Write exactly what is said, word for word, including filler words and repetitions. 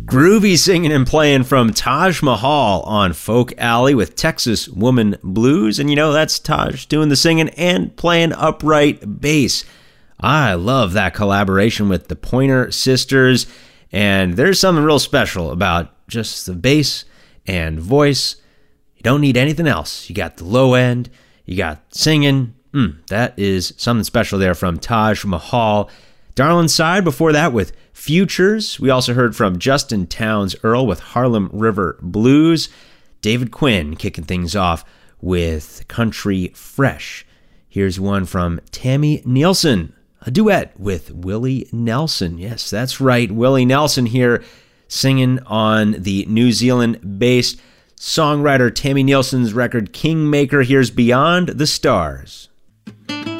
Groovy singing and playing from Taj Mahal on Folk Alley with Texas Woman Blues. And you know, that's Taj doing the singing and playing upright bass. I love that collaboration with the Pointer Sisters. And there's something real special about just the bass and voice. You don't need anything else. You got the low end, you got singing. Mm, that is something special there from Taj Mahal. Darlin' Side before that with Futures. We also heard from Justin Townes Earl with Harlem River Blues. David Quinn kicking things off with Country Fresh. Here's one from Tammy Nielsen, a duet with Willie Nelson. Yes, that's right. Willie Nelson here singing on the New Zealand-based songwriter Tammy Nielsen's record Kingmaker. Here's Beyond the Stars.